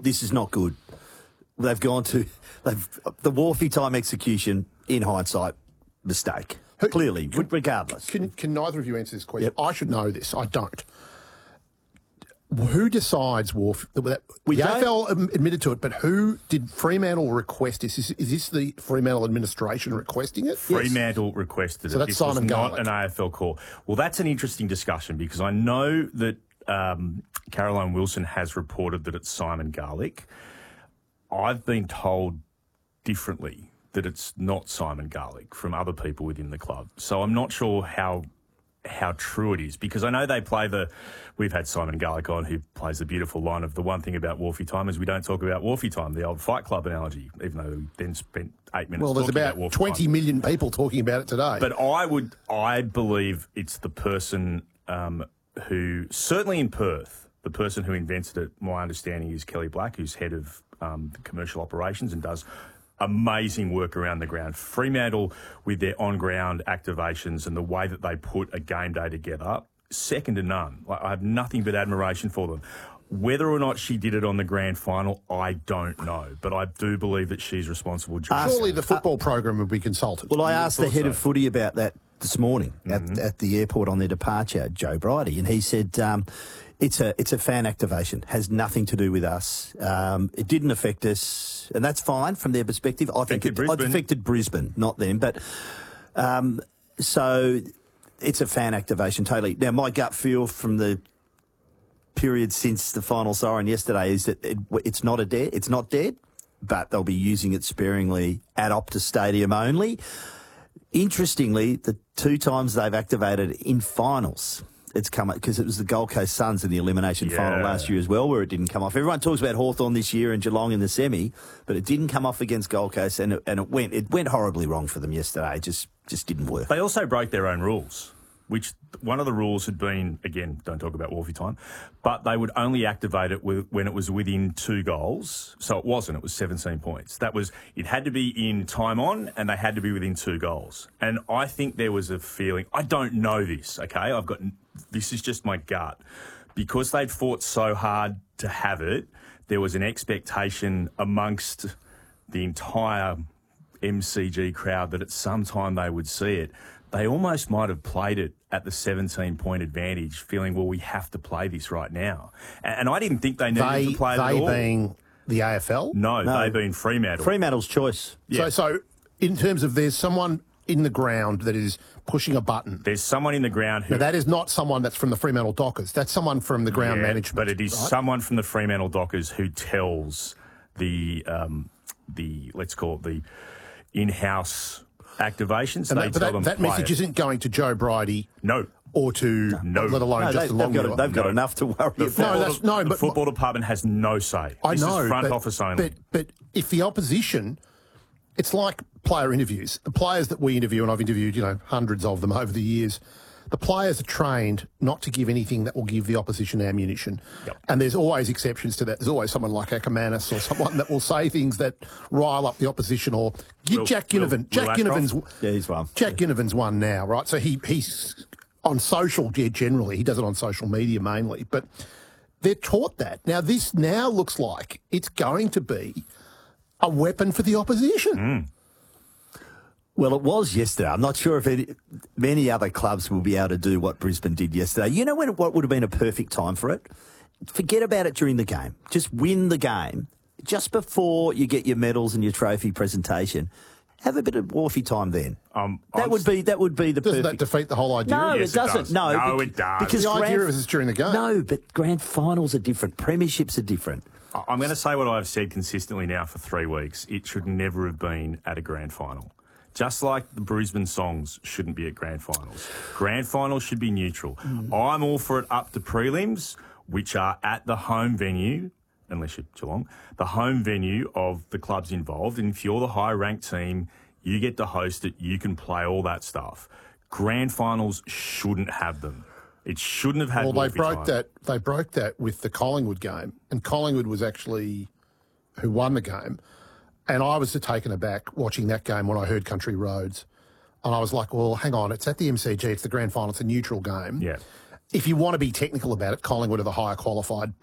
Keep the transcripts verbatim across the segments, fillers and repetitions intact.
this is not good. They've gone to they've the Wharfie time execution in hindsight mistake. Who, Clearly, can, regardless. Can, can neither of you answer this question? Yep. I should know this. I don't. Who decides Wharf? The We A F L don't. admitted to it, but who did Fremantle request this? Is, is this the Fremantle administration requesting it? Fremantle yes. requested so it. That's this Simon was Garlick. not an A F L call. Well, that's an interesting discussion because I know that um, Caroline Wilson has reported that it's Simon Garlick. I've been told differently that it's not Simon Garlick from other people within the club. So I'm not sure how how true it is because I know they play the... We've had Simon Garlick on who plays the beautiful line of the one thing about Wharfie time is we don't talk about Wharfie time, the old Fight Club analogy, even though we then spent eight minutes well, there's talking about, about Wharfie twenty time. million people talking about it today. But I would, I believe it's the person um, who, certainly in Perth, the person who invented it, my understanding is Kelly Black, who's head of um, commercial operations and does amazing work around the ground. Fremantle, with their on-ground activations and the way that they put a game day together, second to none. Like, I have nothing but admiration for them. Whether or not she did it on the grand final, I don't know. But I do believe that she's responsible. Surely the football uh, program would be consulted. Well, I asked the head so. of footy about that this morning Mm-hmm. at, at the airport on their departure, Joe Bridie, and he said um, it's a it's a fan activation, has nothing to do with us. Um, it didn't affect us, and that's fine from their perspective. I think it, Brisbane. it affected Brisbane, not them. But um, so it's a fan activation, totally. Now, my gut feel from the period since the final siren yesterday is that it, it's not a dead, it's not dead, but they'll be using it sparingly at Optus Stadium only. Interestingly, the two times they've activated in finals, it's come up because it was the Gold Coast Suns in the elimination Yeah. final last year as well, where it didn't come off. Everyone talks about Hawthorn this year and Geelong in the semi, but it didn't come off against Gold Coast, and it, and it went it went horribly wrong for them yesterday. It just just didn't work. They also broke their own rules, which one of the rules had been, again, don't talk about Wharfie time, but they would only activate it with, when it was within two goals. So it wasn't, it was seventeen points. That was, it had to be in time on and they had to be within two goals. And I think there was a feeling, I don't know this, okay? I've got, this is just my gut. Because they'd fought so hard to have it, there was an expectation amongst the entire M C G crowd that at some time they would see it. They almost might have played it at the seventeen-point advantage, feeling, well, we have to play this right now. And, and I didn't think they needed they, to play it they at all. being the A F L? No, No. they being Fremantle. Fremantle's choice. Yeah. So, so in terms of there's someone in the ground that is pushing a button. There's someone in the ground who... Now, that is not someone that's from the Fremantle Dockers. That's someone from the ground Yeah, management. but it is right? someone from the Fremantle Dockers who tells the, um, the let's call it the in-house activations. And they that, but tell that, them that play message it. isn't going to Joe Bridie No. or to, No. let alone No, they, Justin they've got, Longmuir. they've got No. enough to worry The about. football, that's- no, the but- football department has no say. I this know, is front but, office only. But, but if the opposition, it's like player interviews. The players that we interview, and I've interviewed, you know, hundreds of them over the years, the players are trained not to give anything that will give the opposition ammunition. Yep. And there's always exceptions to that. There's always someone like Ackermanis or someone that will say things that rile up the opposition or give Will- Jack Will- Ginnivan. Will Jack Ashcroft? Ginnivan's Yeah, he's one. Jack Ginnivan's one now, right? So he he's on social yeah, generally. He does it on social media mainly, but they're taught that. Now this now looks like it's going to be a weapon for the opposition. Mm. Well, it was yesterday. I'm not sure if any, many other clubs will be able to do what Brisbane did yesterday. You know when, what would have been a perfect time for it? Forget about it during the game. Just win the game. Just before you get your medals and your trophy presentation, have a bit of Wharfie time then. Um, that I'm would s- be that would be the Doesn't perfect. that defeat the whole idea? No, Yes, it it doesn't. does. No, No, be- it does. Because The idea grand, is it's during the game. No, but grand finals are different. Premierships are different. I- I'm going to say what I've said consistently now for three weeks. It should never have been at a grand final. Just like the Brisbane Songs shouldn't be at grand finals. Grand finals should be neutral. Mm. I'm all for it up to prelims, which are at the home venue, unless you're Geelong, the home venue of the clubs involved. And if you're the high-ranked team, you get to host it, you can play all that stuff. Grand finals shouldn't have them. It shouldn't have had Well, they Wharfie broke time. that. They broke that with the Collingwood game, and Collingwood was actually who won the game. And I was taken aback watching that game when I heard Country Roads, and I was like, "Well, hang on, it's at the M C G, it's the grand final, it's a neutral game. Yeah. If you want to be technical about it, Collingwood are the higher qualified, but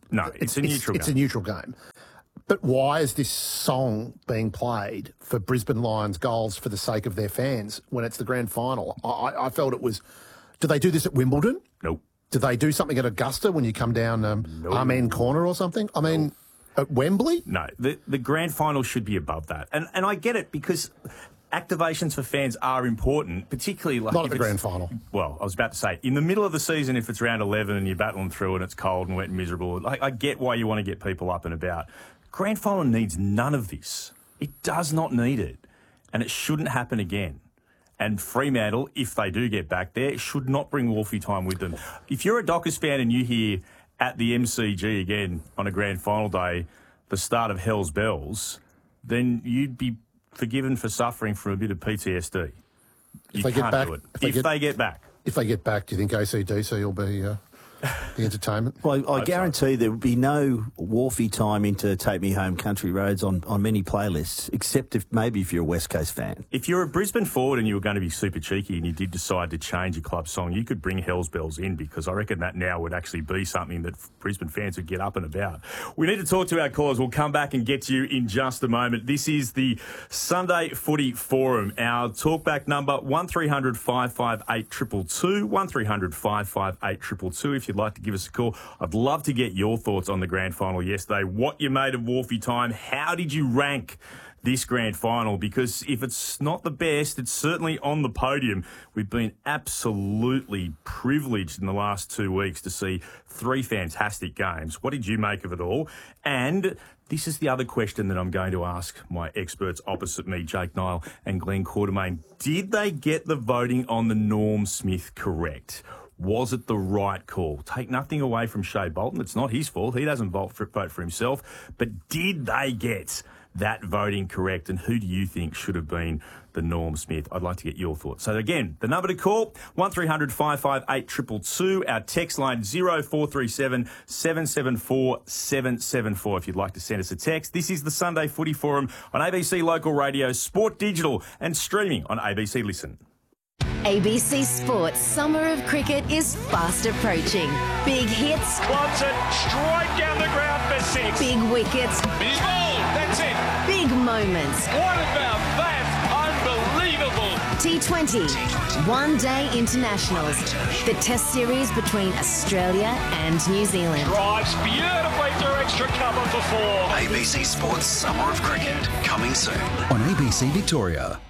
No, it's a neutral It's game. a neutral game. But why is this song being played for Brisbane Lions goals for the sake of their fans when it's the grand final? I, I felt it was... Do they do this at Wimbledon? Nope. Do they do something at Augusta when you come down um, No. Amen Corner or something? I mean, at Wembley? No, the the grand final should be above that. And and I get it because activations for fans are important, particularly like Not if at the it's- grand final. Well, I was about to say, in the middle of the season, if it's round eleven and you're battling through and it's cold and wet and miserable, like, I get why you want to get people up and about. Grand final needs none of this. It does not need it. And it shouldn't happen again. And Fremantle, if they do get back there, should not bring Wolfie time with them. If you're a Dockers fan and you hear at the M C G again on a grand final day the start of Hell's Bells, then you'd be forgiven for suffering from a bit of P T S D. You they get can't back- do it. if they If get- they get back. If they get back, do you think A C D C will be uh, the entertainment? Well, I so. guarantee there would be no Wharfie time into Take Me Home Country Roads on, on many playlists, except if maybe if you're a West Coast fan. If you're a Brisbane forward and you were going to be super cheeky and you did decide to change your club song, you could bring Hell's Bells in because I reckon that now would actually be something that Brisbane fans would get up and about. We need to talk to our callers. We'll come back and get to you in just a moment. This is the Sunday Footy Forum. Our talkback number, one three hundred five five eight two two two, one three hundred five five eight two two two if you'd like to give us a call. I'd love to get your thoughts on the grand final yesterday. What you made of Wharfie time? How did you rank this grand final? Because if it's not the best, it's certainly on the podium. We've been absolutely privileged in the last two weeks to see three fantastic games. What did you make of it all? And this is the other question that I'm going to ask my experts opposite me, Jake Niall and Glenn Quartermain. Did they get the voting on the Norm Smith correct? Was it the right call? Take nothing away from Shea Bolton. It's not his fault. He doesn't vote for, vote for himself. But did they get that voting correct? And who do you think should have been the Norm Smith? I'd like to get your thoughts. So again, the number to call, one three hundred five five eight two two two. Our text line, zero four three seven seven seven four seven seven four if you'd like to send us a text. This is the Sunday Footy Forum on A B C Local Radio, Sport Digital and streaming on A B C Listen. A B C Sports Summer of Cricket is fast approaching. Big hits, Wants it straight down the ground for six. big wickets, He's bowled. That's it. big moments. What about that? Unbelievable. T twenty, One Day Internationals. The Test Series between Australia and New Zealand. Drives beautifully through extra cover for four. A B C Sports Summer of Cricket, coming soon on A B C Victoria.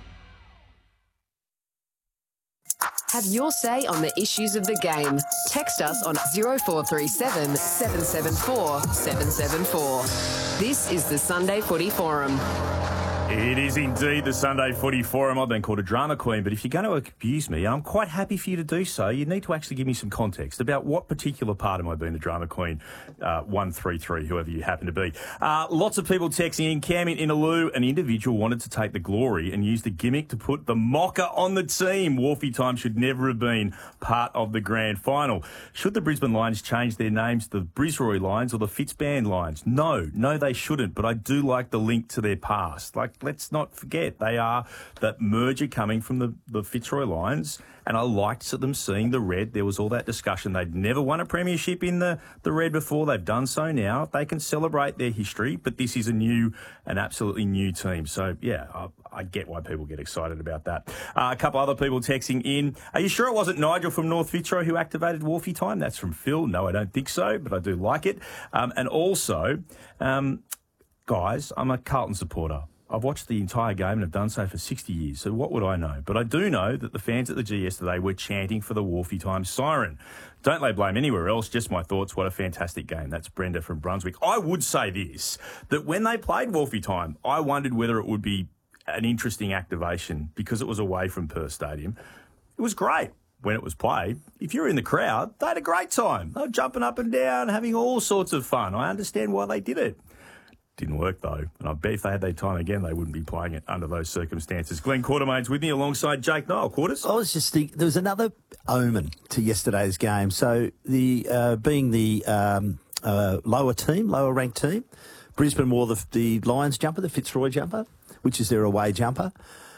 Have your say on the issues of the game. Text us on zero four three seven seven seven four seven seven four. This is the Sunday Footy Forum. It is indeed the Sunday Footy Forum. I've been called a drama queen, but if you're going to abuse me, I'm quite happy for you to do so. You need to actually give me some context about what particular part am I being the drama queen, uh, one three three, whoever you happen to be. Uh, lots of people texting in. Cam in Inaloo, an individual wanted to take the glory and use the gimmick to put the mocker on the team. Wharfie time should never have been part of the grand final. Should the Brisbane Lions change their names to the Brisroy Lions or the Fitzband Lions? No, no, they shouldn't, but I do like the link to their past. Like, let's not forget, they are that merger coming from the, the Fitzroy Lions, and I liked them seeing the red. There was all that discussion. They'd never won a premiership in the, the red before. They've done so now. They can celebrate their history, but this is a new, an absolutely new team. So, yeah, I, I get why people get excited about that. Uh, a couple other people texting in. Are you sure it wasn't Nigel from North Fitzroy who activated Wharfie time? That's from Phil. No, I don't think so, but I do like it. Um, and also, um, guys, I'm a Carlton supporter. I've watched the entire game and have done so for sixty years, so what would I know? But I do know that the fans at the G yesterday were chanting for the Wharfie time siren. Don't lay blame anywhere else, just my thoughts. What a fantastic game. That's Brenda from Brunswick. I would say this, that when they played Wharfie time, I wondered whether it would be an interesting activation because it was away from Perth Stadium. It was great when it was played. If you were in the crowd, they had a great time. They were jumping up and down, having all sorts of fun. I understand why they did it. Didn't work, though. And I bet if they had their time again, they wouldn't be playing it under those circumstances. Glenn Quartermain's with me alongside Jake Niall. Quarters? I was just thinking, there was another omen to yesterday's game. So, the uh, being the um, uh, lower team, lower ranked team, Brisbane wore the, the Lions jumper, the Fitzroy jumper, which is their away jumper.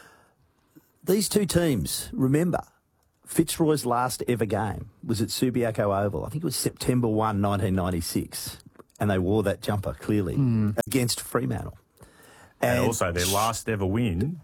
These two teams, remember, Fitzroy's last ever game was at Subiaco Oval. I think it was September first, nineteen ninety-six. and they wore that jumper clearly Mm. against Fremantle. And, And, also their last ever win,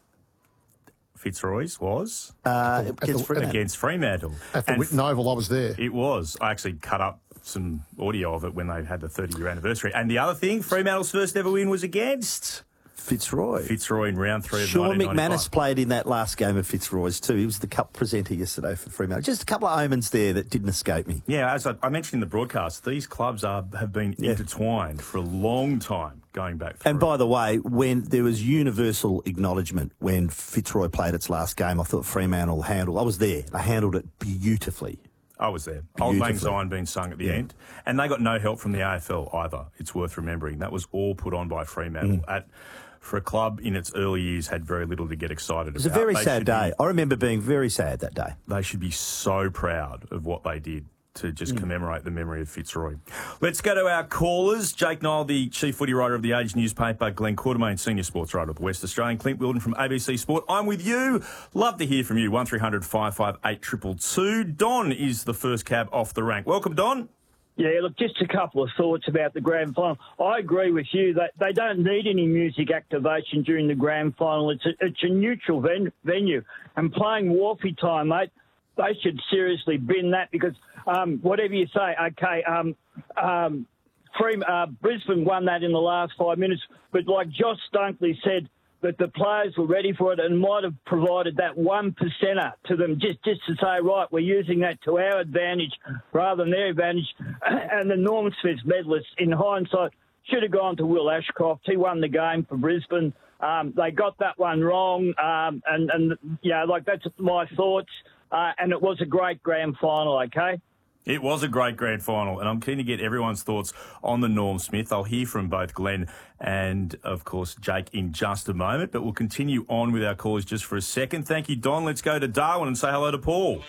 Fitzroy's, was uh, the- against Fremantle. against Fremantle. At the And Witten Oval, I was there. It was. I actually cut up some audio of it when they had the thirty-year anniversary. And the other thing, Fremantle's first ever win was against Fitzroy. Fitzroy in round three of Sean nineteen ninety-five. McManus played in that last game of Fitzroy's too. He was the cup presenter yesterday for Fremantle. Just a couple of omens there that didn't escape me. Yeah, as I, I mentioned in the broadcast, these clubs are have been Yeah. intertwined for a long time, going back through. And by the way, when there was universal acknowledgement when Fitzroy played its last game, I thought Fremantle handled. I was there. They handled it beautifully. I was there. Old Lang Beautifully. Syne being sung at the Yeah. end. And they got no help from the A F L either. It's worth remembering. That was all put on by Fremantle. Mm. At, for a club in its early years, had very little to get excited about. It was a very They sad should day. be- I remember being very sad that day. they should be so proud of what they did to just Mm. commemorate the memory of Fitzroy. Let's go to our callers. Jake Nile, the chief footy writer of the Age newspaper, Glenn Quartermain, senior sports writer of the West Australian, Clint Wilden from A B C Sport. I'm with you. Love to hear from you. one three hundred five five eight two two two. Don is the first cab off the rank. Welcome, Don. Yeah, look, just a couple of thoughts about the grand final. I agree with you that they don't need any music activation during the grand final. It's a, it's a neutral ven- venue. And playing Wharfie time, mate, they should seriously bin that because um, whatever you say, okay, um, um, Free, uh, Brisbane won that in the last five minutes. But like Josh Dunkley said, that the players were ready for it and might have provided that one percenter to them just, just to say, right, we're using that to our advantage rather than their advantage. And the Norm Smith medalist, in hindsight, should have gone to Will Ashcroft. He won the game for Brisbane. Um, they got that one wrong. Um, and, and, yeah, like that's my thoughts. Uh, and it was a great grand final, okay? It was a great grand final, and I'm keen to get everyone's thoughts on the Norm Smith. I'll hear from both Glenn and, of course, Jake in just a moment, but we'll continue on with our callers just for a second. Thank you, Don. Let's go to Darwin and say hello to Paul.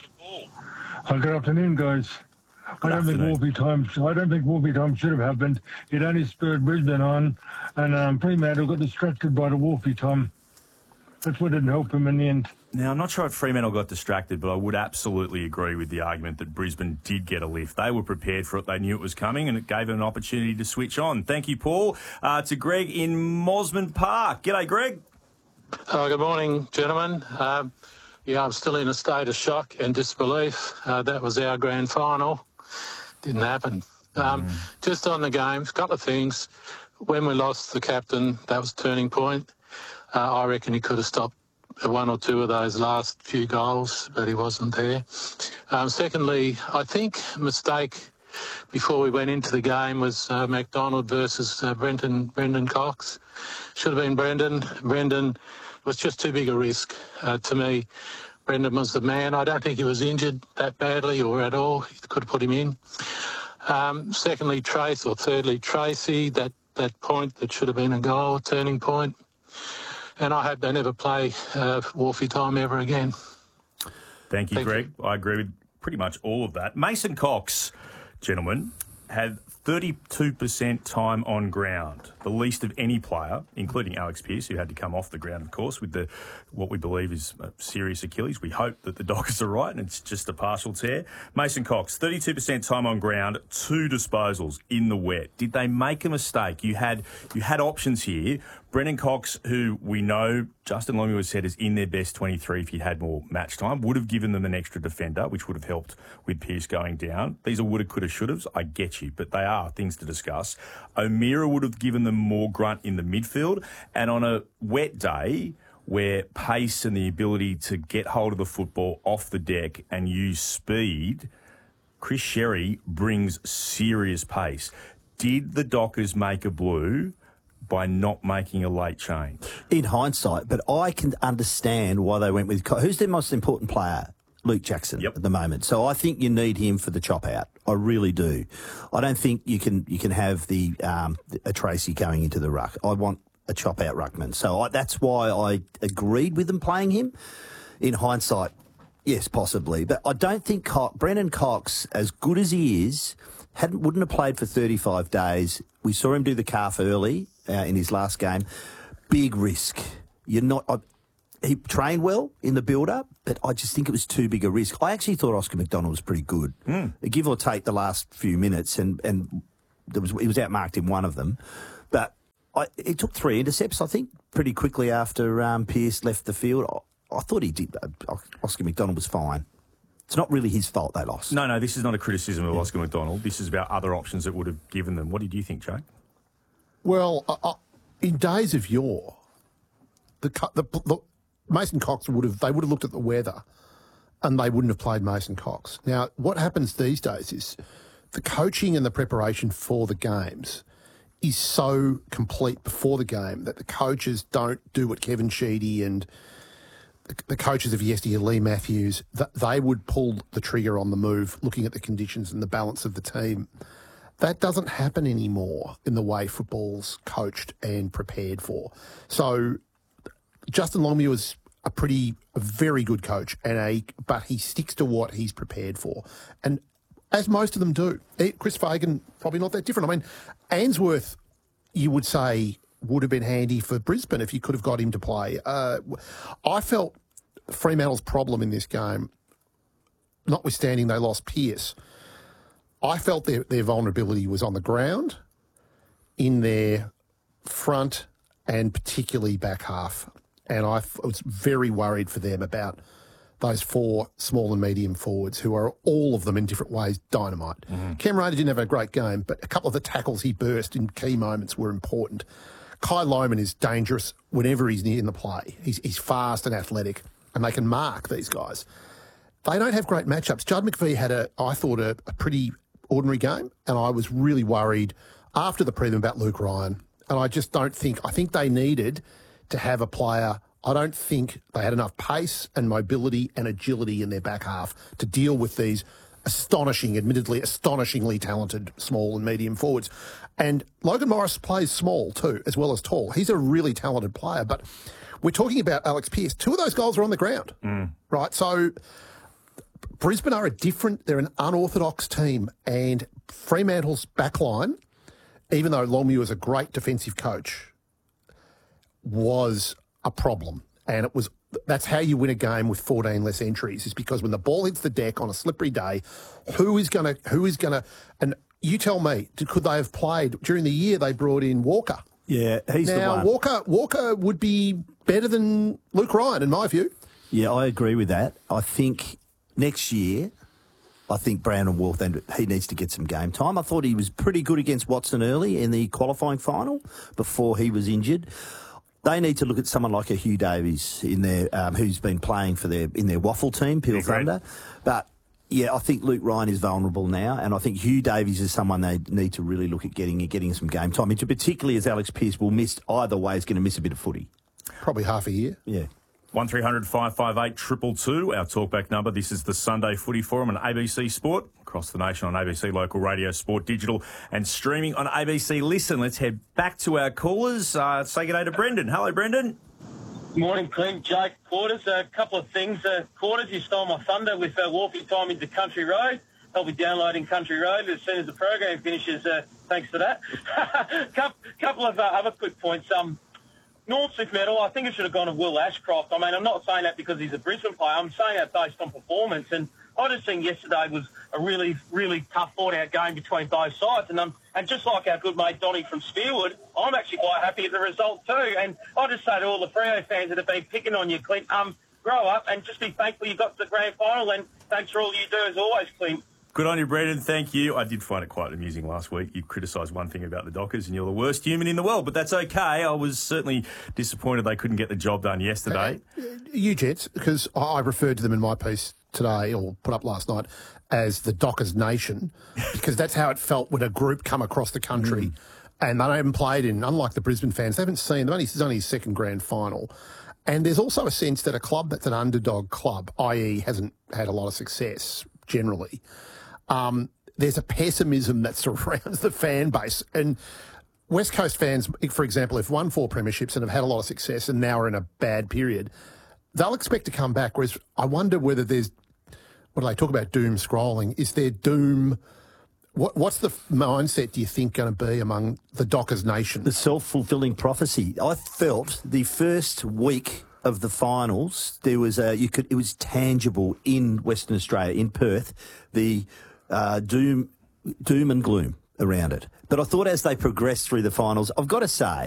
Oh, good afternoon, guys. I don't think Wolfie time. I don't think Wolfie time should have happened. It only spurred Brisbane on, and um, Fremantle got distracted by the Wolfie time. That's what didn't help him in the end. Now, I'm not sure if Fremantle got distracted, but I would absolutely agree with the argument that Brisbane did get a lift. They were prepared for it. They knew it was coming, and it gave them an opportunity to switch on. Thank you, Paul. Uh, to Greg in Mosman Park. G'day, Greg. Oh, good morning, gentlemen. Um, yeah, I'm still in a state of shock and disbelief. Uh, that was our grand final. Didn't happen. Um, mm. Just on the game, a couple of things. When we lost the captain, that was a turning point. Uh, I reckon he could have stopped one or two of those last few goals, but he wasn't there. Um, secondly, I think a mistake before we went into the game was uh, McDonald versus uh, Brenton, Brendan Cox. Should have been Brendan. Brendan was just too big a risk uh, to me. Brendan was the man. I don't think he was injured that badly or at all. He could have put him in. Um, secondly, Trace, or thirdly, Tracy, that, that point that should have been a goal, turning point. And I hope they never play uh, Wharfie time ever again. Thank you, Thank Greg. You. I agree with pretty much all of that. Mason Cox, gentlemen, had thirty-two percent time on ground, the least of any player, including Alex Pearce, who had to come off the ground, of course, with the what we believe is a serious Achilles. We hope that the doctors are right and it's just a partial tear. Mason Cox, thirty-two percent time on ground, two disposals in the wet. Did they make a mistake? You had you had options here. Brendan Cox, who we know, Justin Longmuir has said is in their best twenty-three if he'd had more match time, would have given them an extra defender, which would have helped with Pearce going down. These are woulda, coulda, shouldas. I get you, but they are things to discuss. O'Meara would have given them more grunt in the midfield. And on a wet day where pace and the ability to get hold of the football off the deck and use speed, Chris Sherry brings serious pace. Did the Dockers make a blue by not making a late change? In hindsight, but I can understand why they went with... Who's their most important player? Luke Jackson yep. at the moment. So I think you need him for the chop out. I really do. I don't think you can you can have the um, a Tracy going into the ruck. I want a chop out ruckman. So I, that's why I agreed with them playing him. In hindsight, yes, possibly. But I don't think Co- Brendan Cox, as good as he is, hadn't wouldn't have played for thirty-five days. We saw him do the calf early uh, in his last game. Big risk. You're not... I, He trained well in the build-up, but I just think it was too big a risk. I actually thought Oscar McDonald was pretty good. Mm. Give or take the last few minutes, and, and there was he was outmarked in one of them, but I, he took three intercepts, I think, pretty quickly after um, Pearce left the field. I, I thought he did. Uh, Oscar McDonald was fine. It's not really his fault they lost. No, no, this is not a criticism of Oscar McDonald. This is about other options that would have given them. What did you think, Jake? Well, uh, uh, in days of yore, the, the, the Mason Cox would have they would have looked at the weather, and they wouldn't have played Mason Cox. Now, what happens these days is the coaching and the preparation for the games is so complete before the game that the coaches don't do what Kevin Sheedy and the coaches of yesteryear, Lee Matthews, that they would pull the trigger on the move, looking at the conditions and the balance of the team. That doesn't happen anymore in the way football's coached and prepared for. So Justin Longmuir is a pretty, a very good coach, and a but he sticks to what he's prepared for, and as most of them do. Chris Fagan probably not that different. I mean, Ainsworth, you would say, would have been handy for Brisbane if you could have got him to play. Uh, I felt Fremantle's problem in this game, notwithstanding they lost Pearce, I felt their, their vulnerability was on the ground, in their front, and particularly back half. And I was very worried for them about those four small and medium forwards who are all of them in different ways dynamite. Mm-hmm. Cam Rayner didn't have a great game, but a couple of the tackles he burst in key moments were important. Kai Lohmann is dangerous whenever he's near in the play. He's, he's fast and athletic, and they can mark these guys. They don't have great matchups. Judd McVie had, a, I thought, a, a pretty ordinary game, and I was really worried after the prelim about Luke Ryan. And I just don't think, I think they needed to have a player. I don't think they had enough pace and mobility and agility in their back half to deal with these astonishing, admittedly astonishingly talented small and medium forwards. And Logan Morris plays small too, as well as tall. He's a really talented player, but we're talking about Alex Pearce. Two of those goals are on the ground, mm. right? So Brisbane are a different, they're an unorthodox team, and Fremantle's backline, even though Longmuir is a great defensive coach, was a problem. And it was that's how you win a game with fourteen less entries, is because when the ball hits the deck on a slippery day, who is going to, who is going to, and you tell me, could they have played during the year? They brought in Walker. Yeah, he's now, the one. Walker, Walker would be better than Luke Ryan, in my view. Yeah, I agree with that. I think next year, I think Brandon Wolf, he needs to get some game time. I thought he was pretty good against Watson early in the qualifying final before he was injured. They need to look at someone like a Hugh Davies in there, um, who's been playing for their in their waffle team, Peel Thunder. But yeah, I think Luke Ryan is vulnerable now, and I think Hugh Davies is someone they need to really look at getting getting some game time into, particularly as Alex Pearce will miss either way. Is going to miss a bit of footy, probably half a year. Yeah. One three hundred five five eight two two two, our talkback number. This is the Sunday Footy Forum on A B C Sport, across the nation on A B C Local Radio, Sport Digital, and streaming on A B C Listen. Let's head back to our callers. Uh, say good day to Brendan. Hello, Brendan. Morning, Clint. Jake, Quarters. A couple of things. Uh, Quarters, you stole my thunder with uh, Wharfie time into Country Road. I'll be downloading Country Road as soon as the program finishes. Uh, thanks for that. couple of uh, other quick points. Um. North medal, I think it should have gone to Will Ashcroft. I mean, I'm not saying that because he's a Brisbane player. I'm saying that based on performance. And I just think yesterday was a really, really tough, thought-out game between both sides. And um, and just like our good mate Donny from Spearwood, I'm actually quite happy with the result too. And I just say to all the Freo fans that have been picking on you, Clint, um, grow up and just be thankful you got to the grand final. And thanks for all you do as always, Clint. Good on you, Brendan. Thank you. I did find it quite amusing last week. You criticised one thing about the Dockers and you're the worst human in the world, but that's okay. I was certainly disappointed they couldn't get the job done yesterday. Uh, you Jets, because I referred to them in my piece today, or put up last night, as the Dockers Nation, because that's how it felt when a group come across the country mm. and they haven't played in, unlike the Brisbane fans, they haven't seen, only, this is only his second grand final. And there's also a sense that a club that's an underdog club, that is hasn't had a lot of success generally, Um, there's a pessimism that surrounds the fan base. And West Coast fans, for example, have won four premierships and have had a lot of success and now are in a bad period, they'll expect to come back. Whereas I wonder whether there's, what do they talk about, doom scrolling? Is there doom? What, what's the mindset, do you think, going to be among the Dockers Nation? The self-fulfilling prophecy. I felt the first week of the finals, there was a, you could, it was tangible in Western Australia, in Perth, the Uh, doom, doom and gloom. around it. But I thought as they progressed through the finals, I've got to say,